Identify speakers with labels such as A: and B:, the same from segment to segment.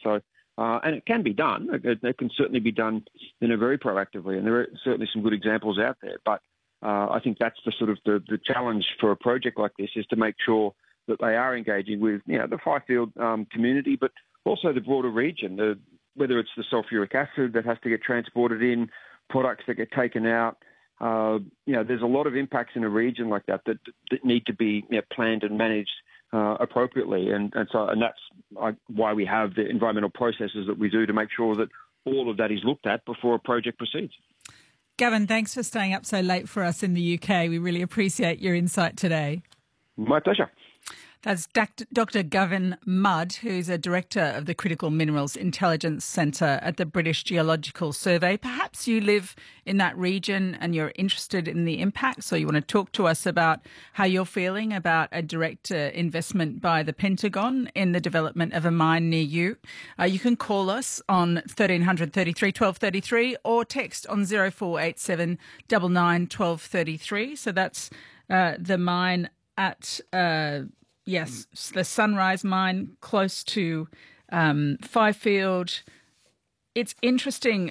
A: So, and it can be done. It can certainly be done, very proactively. And there are certainly some good examples out there. But I think that's the sort of the challenge for a project like this, is to make sure that they are engaging with, the Fifield community, but also the broader region, whether it's the sulfuric acid that has to get transported in, products that get taken out. There's a lot of impacts in a region like that need to be planned and managed appropriately. And that's why we have the environmental processes that we do to make sure that all of that is looked at before a project proceeds.
B: Gavin, thanks for staying up so late for us in the UK. We really appreciate your insight today.
A: My pleasure.
B: That's Dr. Gavin Mudd, who's a director of the Critical Minerals Intelligence Centre at the British Geological Survey. Perhaps you live in that region and you're interested in the impacts, or you want to talk to us about how you're feeling about a direct investment by the Pentagon in the development of a mine near you. You can call us on 1300 33 1233 or text on 0487 99 1233. So that's the mine at... Yes, the Sunrise Mine close to Fifield. It's interesting.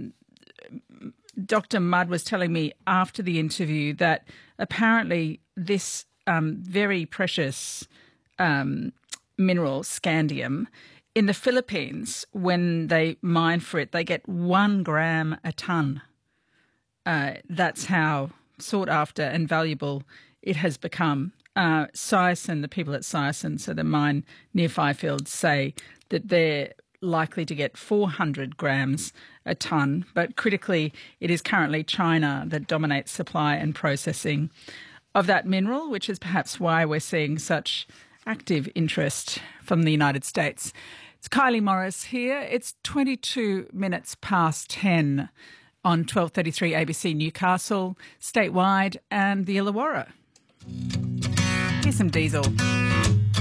B: Dr. Mudd was telling me after the interview that apparently this very precious mineral, scandium, in the Philippines, when they mine for it, they get 1 gram a tonne. That's how sought after and valuable it has become. Syosin, the people at Syosin, so the mine near Fifield, say that they're likely to get 400 grams a tonne. But critically, it is currently China that dominates supply and processing of that mineral, which is perhaps why we're seeing such active interest from the United States. It's Kylie Morris here. It's 22 minutes past 10 on 1233 ABC Newcastle, statewide, and the Illawarra. Here's some Diesel.